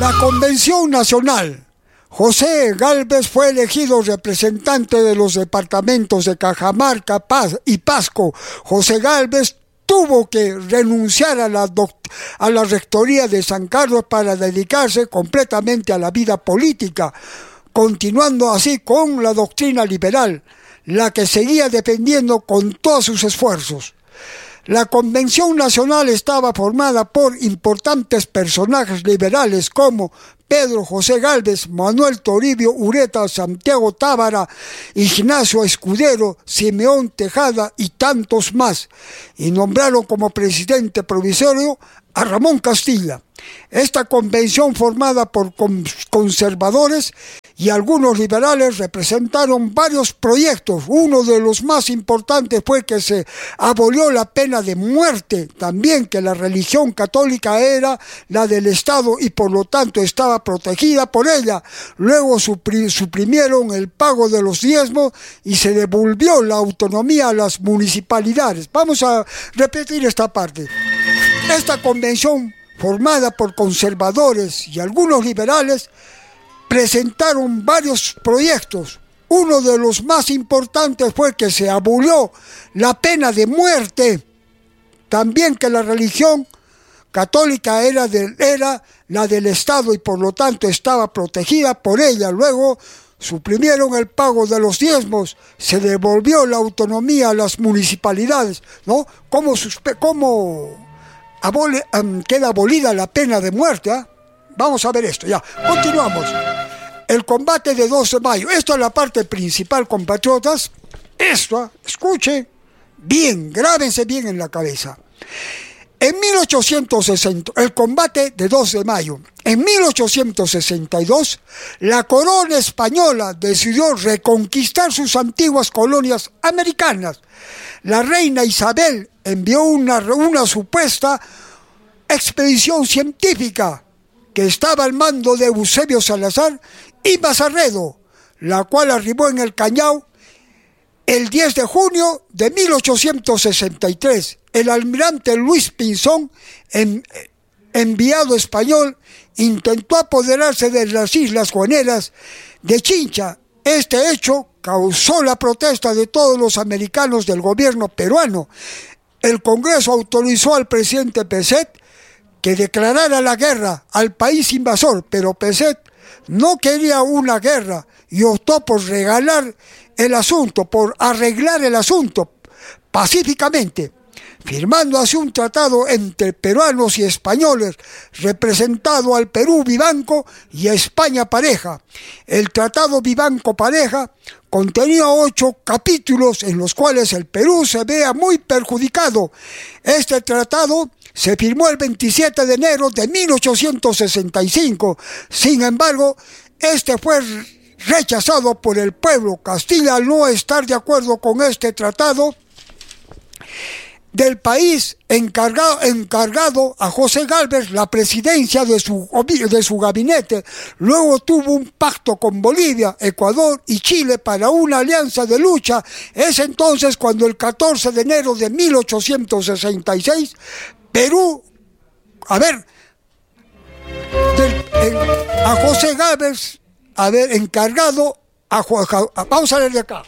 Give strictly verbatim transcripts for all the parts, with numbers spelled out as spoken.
La Convención Nacional. José Gálvez fue elegido representante de los departamentos de Cajamarca, Paz y Pasco. José Gálvez tuvo que renunciar a la, a la rectoría de San Carlos para dedicarse completamente a la vida política, continuando así con la doctrina liberal, la que seguía defendiendo con todos sus esfuerzos. La Convención Nacional estaba formada por importantes personajes liberales como Pedro José Gálvez, Manuel Toribio Ureta, Santiago Tábara, Ignacio Escudero, Simeón Tejada y tantos más, y nombraron como presidente provisorio a Ramón Castilla. Esta convención, formada por conservadores y algunos liberales, representaron varios proyectos. Uno de los más importantes fue que se abolió la pena de muerte, también que la religión católica era la del Estado y por lo tanto estaba protegida por ella. Luego suprimieron el pago de los diezmos y se devolvió la autonomía a las municipalidades. Vamos a repetir esta parte. Esta convención, formada por conservadores y algunos liberales, presentaron varios proyectos. Uno de los más importantes fue que se abolió la pena de muerte, también que la religión católica era, de, era la del Estado y por lo tanto estaba protegida por ella. Luego suprimieron el pago de los diezmos, se devolvió la autonomía a las municipalidades, ¿no? ¿Cómo, cómo abole, um, queda abolida la pena de muerte? ¿eh? Vamos a ver esto, ya. Continuamos. El combate de dos de mayo. Esto es la parte principal, compatriotas. Esto, escuchen bien, grábense bien en la cabeza. En mil ochocientos sesenta, el combate de dos de mayo. En mil ochocientos sesenta y dos, la corona española decidió reconquistar sus antiguas colonias americanas. La reina Isabel envió una, una supuesta expedición científica que estaba al mando de Eusebio Salazar y Mazarredo, la cual arribó en el Callao el diez de junio de mil ochocientos sesenta y tres. El almirante Luis Pinzón, en, enviado español, intentó apoderarse de las islas Guaneras de Chincha. Este hecho causó la protesta de todos los americanos del gobierno peruano. El Congreso autorizó al presidente Peset que declarara la guerra al país invasor, pero Peset no quería una guerra y optó por regalar el asunto, por arreglar el asunto pacíficamente, firmando así un tratado entre peruanos y españoles, representado al Perú Vivanco y a España Pareja. El tratado Vivanco Pareja contenía ocho capítulos en los cuales el Perú se vea muy perjudicado. Este tratado se firmó el veintisiete de enero de mil ochocientos sesenta y cinco. Sin embargo, este fue rechazado por el pueblo. Castilla, al no estar de acuerdo con este tratado, del país encargado, encargado a José Gálvez la presidencia de su, de su gabinete. Luego tuvo un pacto con Bolivia, Ecuador y Chile para una alianza de lucha. Es entonces cuando el catorce de enero de mil ochocientos sesenta y seis, Perú, a ver, del, en, a José Gálvez, a ver, encargado a, a, a vamos a ver de acá.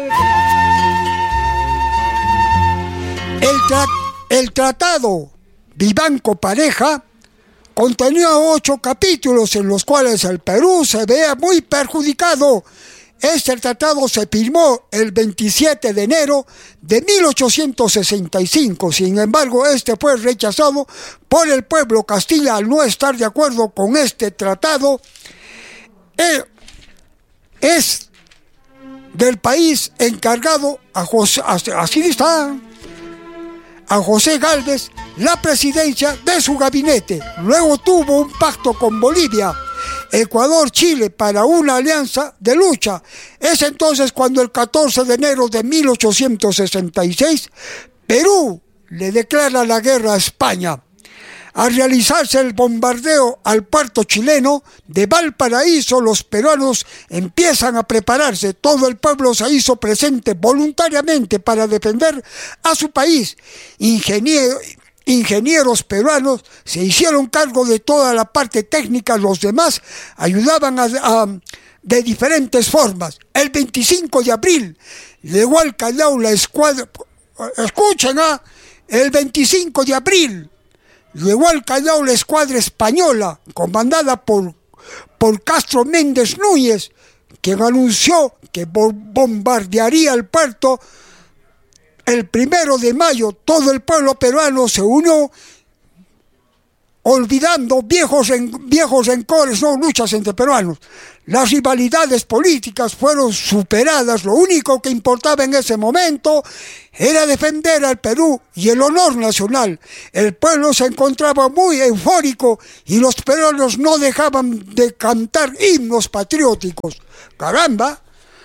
El, tra el tratado Vivanco Pareja contenía ocho capítulos en los cuales el Perú se vea muy perjudicado. Este tratado se firmó el veintisiete de enero de mil ochocientos sesenta y cinco. Sin embargo, este fue rechazado por el pueblo. Castilla, al no estar de acuerdo con este tratado, eh, es del país encargado a José, así está, a José Gálvez la presidencia de su gabinete. Luego tuvo un pacto con Bolivia, Ecuador, Chile para una alianza de lucha. Es entonces cuando el catorce de enero de mil ochocientos sesenta y seis Perú le declara la guerra a España. Al realizarse el bombardeo al puerto chileno de Valparaíso, los peruanos empiezan a prepararse. Todo el pueblo se hizo presente voluntariamente para defender a su país. Ingeniero, ingenieros peruanos se hicieron cargo de toda la parte técnica, los demás ayudaban a, a, de diferentes formas. El veinticinco de abril llegó al Callao la escuadra, escuchen, ¿ah? el veinticinco de abril llegó al Callao la escuadra española, comandada por, por Castro Méndez Núñez, quien anunció que bombardearía el puerto. El primero de mayo todo el pueblo peruano se unió, olvidando viejos, en, viejos rencores, no luchas entre peruanos. Las rivalidades políticas fueron superadas. Lo único que importaba en ese momento era defender al Perú y el honor nacional. El pueblo se encontraba muy eufórico y los peruanos no dejaban de cantar himnos patrióticos. ¡Caramba!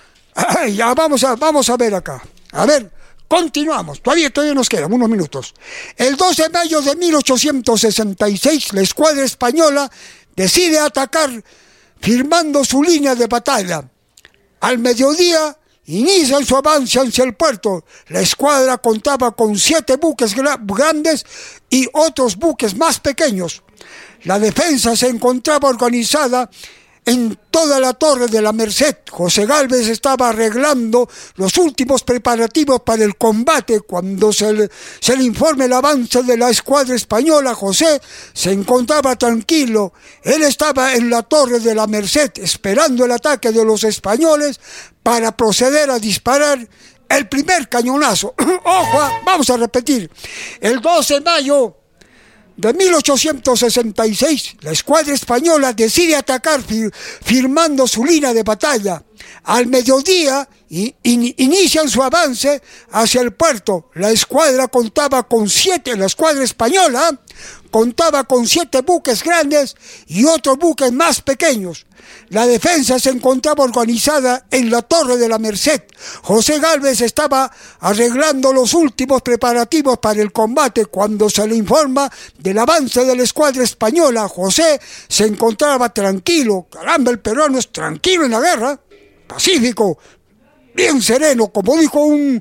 Ya vamos a, vamos a ver acá. A ver, continuamos. Todavía, todavía nos quedan unos minutos. El dos de mayo de mil ochocientos sesenta y seis, la escuadra española decide atacar firmando su línea de batalla. Al mediodía inician su avance hacia el puerto. La escuadra contaba con siete buques grandes y otros buques más pequeños. La defensa se encontraba organizada en toda la torre de la Merced. José Gálvez estaba arreglando los últimos preparativos para el combate. Cuando se le, se le informe el avance de la escuadra española, José se encontraba tranquilo. Él estaba en la torre de la Merced esperando el ataque de los españoles para proceder a disparar el primer cañonazo. Ojo, vamos a repetir. El doce de mayo de mil ochocientos sesenta y seis, la escuadra española decide atacar fir firmando su línea de batalla. Al mediodía in in inician su avance hacia el puerto. La escuadra contaba con siete, la escuadra española contaba con siete buques grandes y otros buques más pequeños. La defensa se encontraba organizada en la torre de la Merced. José Gálvez estaba arreglando los últimos preparativos para el combate. Cuando se le informa del avance de la escuadra española, José se encontraba tranquilo. Caramba, el peruano es tranquilo en la guerra, pacífico, bien sereno, como dijo un,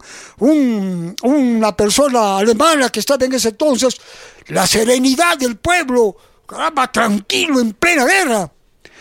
un, una persona alemana que estaba en ese entonces, la serenidad del pueblo, caramba, tranquilo en plena guerra.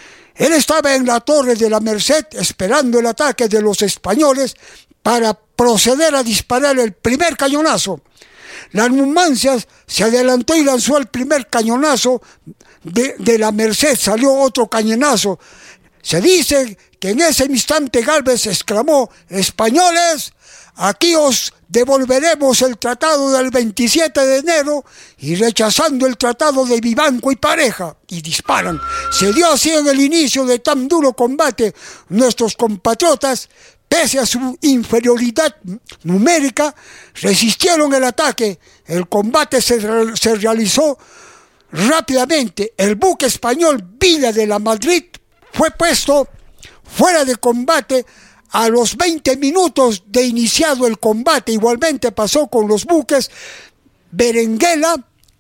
Él estaba en la torre de la Merced esperando el ataque de los españoles para proceder a disparar el primer cañonazo. La Numancia se adelantó y lanzó el primer cañonazo. De, de la Merced salió otro cañonazo. Se dice que en ese instante Gálvez exclamó: españoles, aquí os devolveremos el tratado del veintisiete de enero, y rechazando el tratado de Vivanco y Pareja, y disparan. Se dio así en el inicio de tan duro combate. Nuestros compatriotas, pese a su inferioridad numérica, resistieron el ataque. El combate se, re se realizó rápidamente. El buque español Villa de la Madrid fue puesto fuera de combate a los veinte minutos de iniciado el combate. Igualmente pasó con los buques Berenguela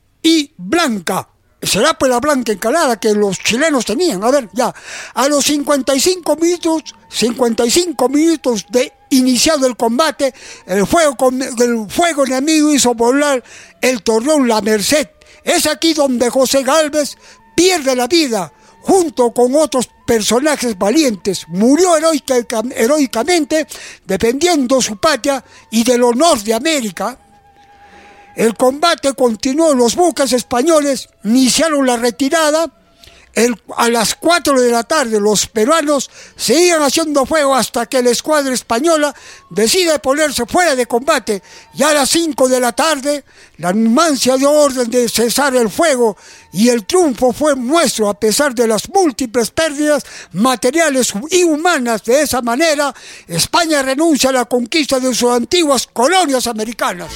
y Blanca. Será pues la Blanca Encalada que los chilenos tenían. A ver, ya. A los cincuenta y cinco minutos, cincuenta y cinco minutos de iniciado el combate, el fuego, el fuego enemigo hizo volar el torreón La Merced. Es aquí donde José Gálvez pierde la vida, junto con otros personajes valientes. Murió heroica, heroicamente defendiendo su patria y del honor de América. El combate continuó. Los buques españoles iniciaron la retirada. El, a las cuatro de la tarde los peruanos seguían haciendo fuego hasta que la escuadra española decide ponerse fuera de combate. Ya a las cinco de la tarde la Numancia dio orden de cesar el fuego y el triunfo fue nuestro a pesar de las múltiples pérdidas materiales y humanas. De esa manera España renuncia a la conquista de sus antiguas colonias americanas.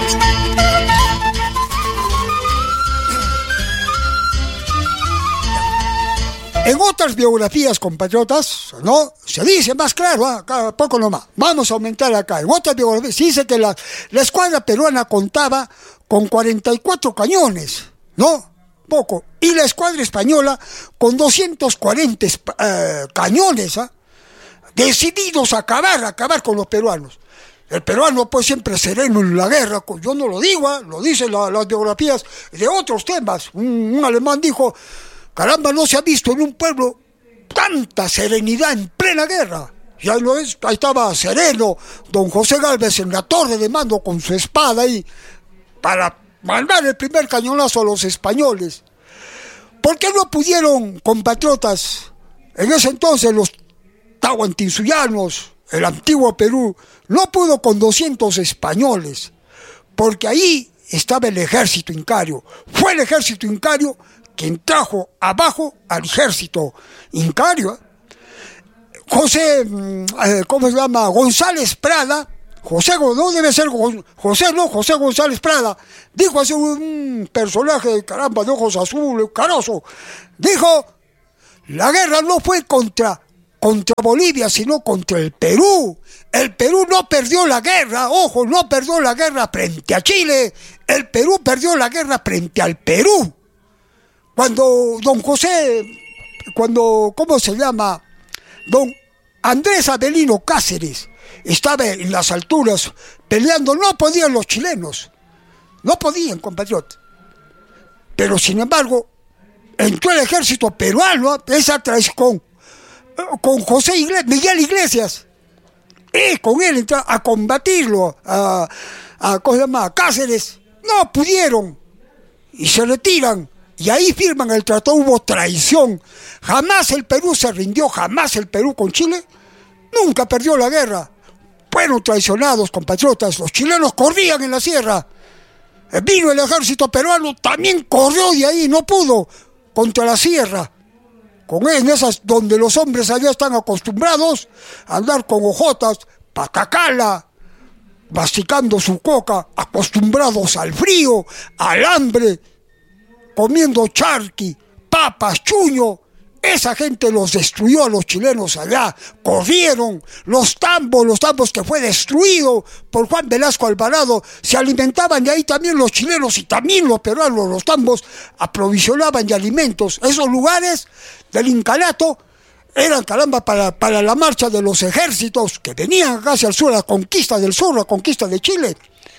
En otras biografías, compatriotas, ¿no? Se dice más claro, acá poco nomás. Vamos a aumentar acá. En otras biografías se dice que la, la escuadra peruana contaba con cuarenta y cuatro cañones, ¿no? Poco. Y la escuadra española con doscientos cuarenta eh, cañones, ¿eh? Decididos a acabar, a acabar con los peruanos. El peruano pues siempre sereno en la guerra, yo no lo digo, ¿eh? Lo dicen la, las biografías de otros temas. Un, un alemán dijo, caramba, no se ha visto en un pueblo tanta serenidad en plena guerra. Y ahí, lo es, ahí estaba sereno don José Gálvez en la torre de mando con su espada ahí para mandar el primer cañonazo a los españoles. ¿Por qué no pudieron, compatriotas, en ese entonces los tahuantinsuyanos, el antiguo Perú, no pudo con doscientos españoles? Porque ahí estaba el ejército incario. Fue el ejército incario quien trajo abajo al ejército incario. José, eh, ¿cómo se llama? González Prada, José, no debe ser José, no, José González Prada, dijo así un personaje, caramba, de ojos azules, caroso, dijo, la guerra no fue contra, contra Bolivia, sino contra el Perú. El Perú no perdió la guerra, ojo, no perdió la guerra frente a Chile, el Perú perdió la guerra frente al Perú. Cuando don José, cuando, ¿cómo se llama? Don Andrés Avelino Cáceres estaba en las alturas peleando, no podían los chilenos, no podían, compatriota. Pero sin embargo, entró el ejército peruano, esa traición, con, con José Iglesias, Miguel Iglesias, y con él entró a combatirlo, a, a, ¿cómo se llama? A Cáceres, no pudieron, y se retiran. Y ahí firman el tratado, hubo traición. Jamás el Perú se rindió, jamás el Perú con Chile, nunca perdió la guerra. Fueron traicionados, compatriotas, los chilenos corrían en la sierra. Vino el ejército peruano, también corrió de ahí, no pudo, contra la sierra. Con en esas donde los hombres allá están acostumbrados a andar con hojotas, patacala, masticando su coca, acostumbrados al frío, al hambre, comiendo charqui, papas, chuño. Esa gente los destruyó a los chilenos allá, corrieron, los tambos, los tambos que fue destruido por Juan Velasco Alvarado, se alimentaban de ahí también los chilenos y también los peruanos, los tambos aprovisionaban de alimentos. Esos lugares del incanato eran, caramba, para, para la marcha de los ejércitos que venían acá hacia el sur, a la conquista del sur, la conquista de Chile.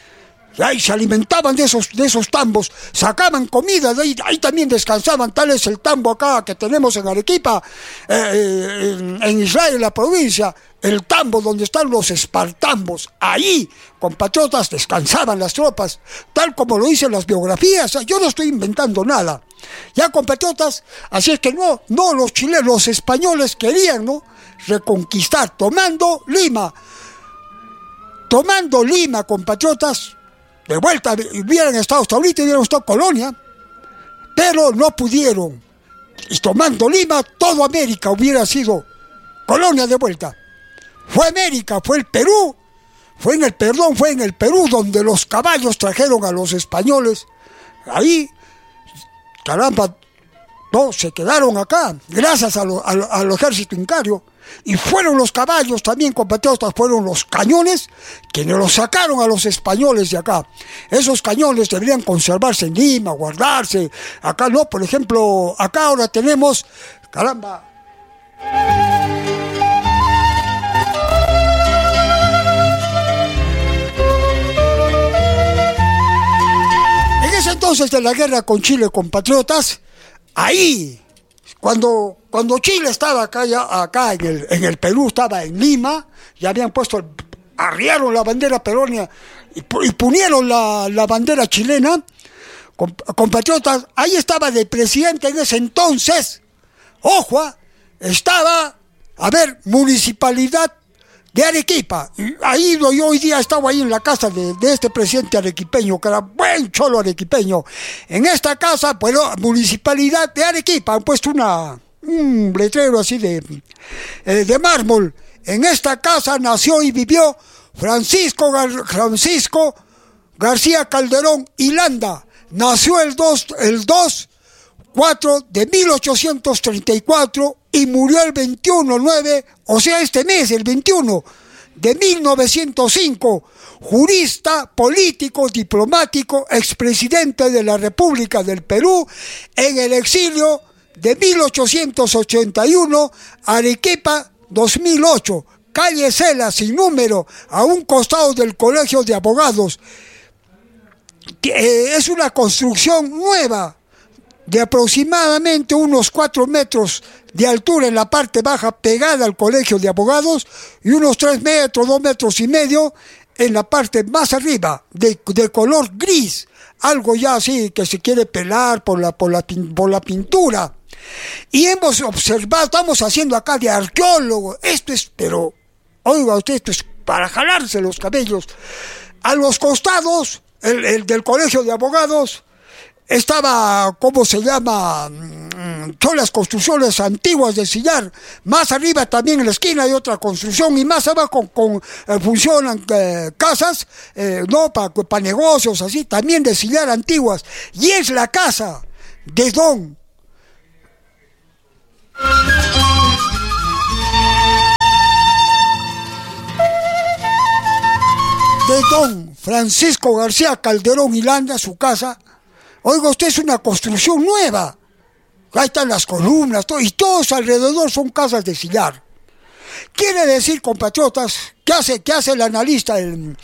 Y ahí se alimentaban de esos, de esos tambos, sacaban comida, de ahí, ahí también descansaban. Tal es el tambo acá que tenemos en Arequipa, eh, en, en Israel, la provincia, el tambo donde están los espartambos. Ahí, compatriotas, descansaban las tropas, tal como lo dicen las biografías. Yo no estoy inventando nada. Ya, compatriotas, así es que no, no los chilenos, los españoles querían, ¿no?, reconquistar, tomando Lima. Tomando Lima, compatriotas, de vuelta, hubieran estado hasta ahorita, hubieran estado colonia, pero no pudieron. Y tomando Lima, toda América hubiera sido colonia de vuelta. Fue América, fue el Perú, fue en el, perdón, fue en el Perú donde los caballos trajeron a los españoles. Ahí, caramba, no, se quedaron acá, gracias a lo, a, al ejército incario. Y fueron los caballos también, compatriotas, fueron los cañones quienes los sacaron a los españoles de acá. Esos cañones deberían conservarse en Lima, guardarse. Acá no, por ejemplo, acá ahora tenemos, caramba, en ese entonces de la guerra con Chile, compatriotas, ahí, Cuando, cuando Chile estaba acá, ya, acá en, el, en el Perú, estaba en Lima, ya habían puesto, arriaron la bandera peruana y, y pusieron la, la bandera chilena, compatriotas, ahí estaba de presidente en ese entonces, ojo, estaba, a ver, Municipalidad de Arequipa. Ahí yo hoy día estaba ahí en la casa de, de este presidente arequipeño, que era buen cholo arequipeño. En esta casa, bueno, Municipalidad de Arequipa, han puesto una, un letrero así de, eh, de mármol. En esta casa nació y vivió Francisco, Gar, Francisco García Calderón y Landa. Nació el dos, el dos cuatro de mil ochocientos treinta y cuatro y murió el veintiuno nueve, o sea, este mes, el veintiuno de mil novecientos cinco, jurista, político, diplomático, expresidente de la República del Perú, en el exilio de mil ochocientos ochenta y uno, Arequipa, dos mil ocho, calle Cela, sin número, a un costado del Colegio de Abogados. Que es una construcción nueva, de aproximadamente unos cuatro metros de altura en la parte baja, pegada al Colegio de Abogados, y unos tres metros, dos metros y medio en la parte más arriba, de, de color gris, algo ya así que se quiere pelar por la, por la, por la pintura. Y hemos observado, estamos haciendo acá de arqueólogo, esto es, pero, oiga usted, esto es para jalarse los cabellos. A los costados, el, el del Colegio de Abogados, estaba, ¿cómo se llama? Son las construcciones antiguas de sillar. Más arriba también en la esquina hay otra construcción, y más abajo con, con, eh, funcionan eh, casas, eh, no, para pa negocios así, también de sillar antiguas. Y es la casa de don de don Francisco García Calderón y Landa, su casa. Oiga usted, es una construcción nueva. Ahí están las columnas, todo, y todos alrededor son casas de sillar. Quiere decir, compatriotas, ¿qué hace, qué hace el analista, el,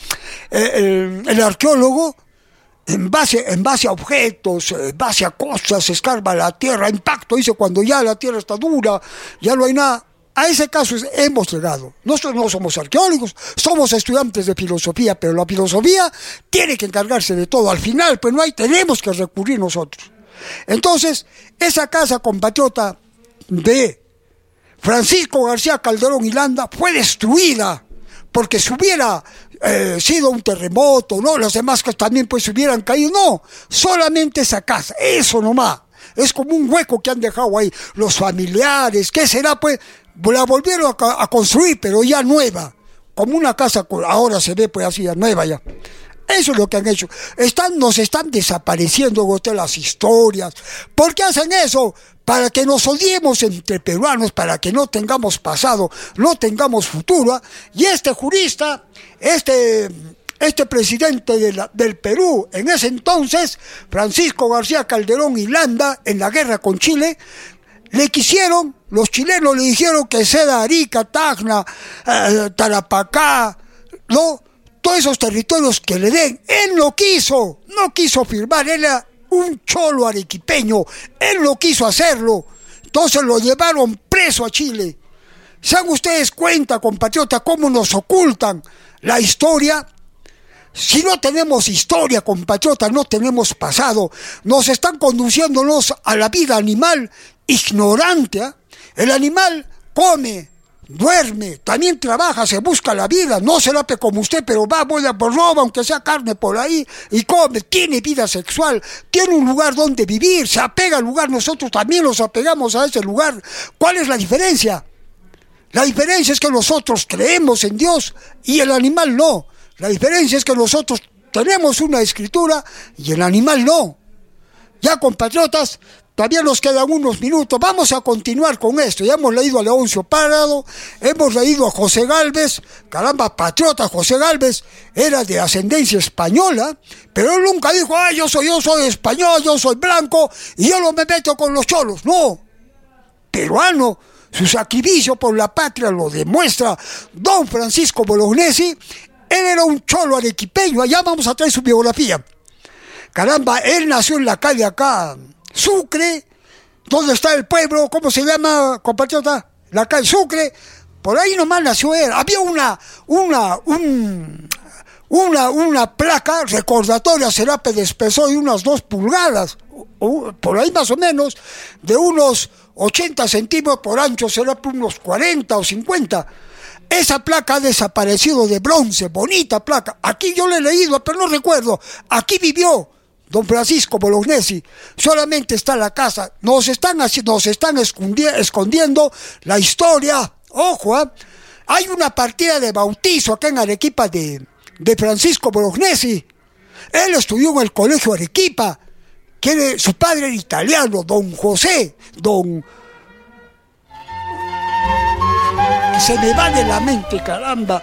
el, el arqueólogo? En base, en base a objetos, en base a cosas, escarba la tierra, impacto, dice, cuando ya la tierra está dura, ya no hay nada. A ese caso hemos llegado. Nosotros no somos arqueólogos, somos estudiantes de filosofía, pero la filosofía tiene que encargarse de todo. Al final, pues no hay, tenemos que recurrir nosotros. Entonces, esa casa, compatriota, de Francisco García Calderón y Landa fue destruida, porque si hubiera eh, sido un terremoto, ¿no? Las demás casas también pues hubieran caído. No, solamente esa casa, eso nomás. Es como un hueco que han dejado ahí los familiares. ¿Qué será pues? La volvieron a, a construir, pero ya nueva, como una casa, ahora se ve pues así, ya nueva ya. Eso es lo que han hecho. Están, nos están desapareciendo usted las historias. ¿Por qué hacen eso? Para que nos odiemos entre peruanos, para que no tengamos pasado, no tengamos futuro. Y este jurista, este, este presidente de la, del Perú, en ese entonces, Francisco García Calderón y Landa, en la guerra con Chile, le quisieron, los chilenos le dijeron que ceda Arica, Tacna, eh, Tarapacá, ¿no? Todos esos territorios que le den. Él no quiso, no quiso firmar, él era un cholo arequipeño, él no quiso hacerlo. Entonces lo llevaron preso a Chile. ¿Se dan ustedes cuenta, compatriotas, cómo nos ocultan la historia? Si no tenemos historia, compatriotas, no tenemos pasado. Nos están conduciéndonos a la vida animal ignorante, ¿eh? El animal come, duerme, también trabaja, se busca la vida, no será como usted, pero va, vuela por roba, aunque sea carne por ahí, y come, tiene vida sexual, tiene un lugar donde vivir, se apega al lugar, nosotros también nos apegamos a ese lugar. ¿Cuál es la diferencia? La diferencia es que nosotros creemos en Dios y el animal no. La diferencia es que nosotros tenemos una escritura y el animal no. Ya, compatriotas, todavía nos quedan unos minutos. Vamos a continuar con esto. Ya hemos leído a Leoncio Prado, hemos leído a José Gálvez. Caramba, patriota, José Gálvez era de ascendencia española, pero él nunca dijo, ah, yo soy, yo soy español, yo soy blanco, y yo no me meto con los cholos. No, peruano. Su sacrificio por la patria lo demuestra don Francisco Bolognesi. Él era un cholo arequipeño. Allá vamos a traer su biografía. Caramba, él nació en la calle acá, Sucre. ¿Dónde está el pueblo? ¿Cómo se llama, compatriota? La calle Sucre. Por ahí nomás nació él. Había una, una, un, una, una placa recordatoria, Serape de espesor de unas dos pulgadas, o, por ahí más o menos, de unos ochenta centímetros por ancho, será por unos cuarenta o cincuenta. Esa placa ha desaparecido, de bronce, bonita placa. Aquí yo la he leído, pero no recuerdo. Aquí vivió don Francisco Bolognesi. Solamente está la casa. Nos están, nos están escondiendo la historia. Ojo, ¿eh? Hay una partida de bautizo acá en Arequipa de, de Francisco Bolognesi. Él estudió en el colegio Arequipa. Que su padre era italiano, don José, don... Se me va de la mente, caramba.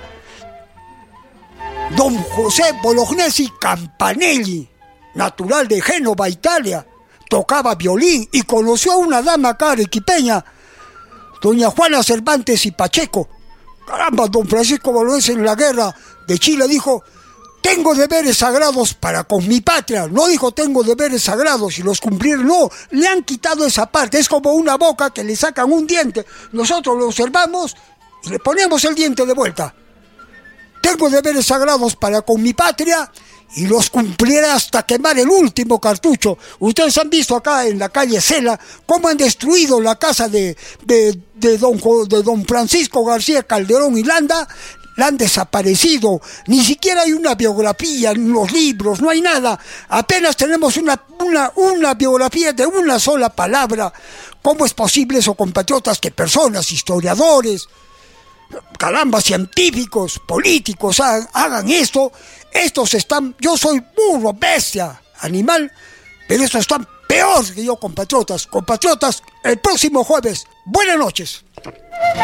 Don José Bolognesi Campanelli, natural de Génova, Italia, tocaba violín y conoció a una dama acá arequipeña, doña Juana Cervantes y Pacheco. Caramba, don Francisco Bolognesi en la guerra de Chile dijo: tengo deberes sagrados para con mi patria. No dijo tengo deberes sagrados y los cumplir, no. Le han quitado esa parte. Es como una boca que le sacan un diente. Nosotros lo observamos y le ponemos el diente de vuelta. Tengo deberes sagrados para con mi patria y los cumpliré hasta quemar el último cartucho. Ustedes han visto acá en la calle Cela cómo han destruido la casa de, de, de, don, de don Francisco García Calderón y Landa. La han desaparecido. Ni siquiera hay una biografía en los libros, no hay nada. Apenas tenemos una, una, una biografía de una sola palabra. ¿Cómo es posible eso, compatriotas, que personas, historiadores, caramba, científicos, políticos hagan, hagan esto? Estos están, yo soy burro, bestia, animal, pero estos están peor que yo, compatriotas. Compatriotas, el próximo jueves. Buenas noches.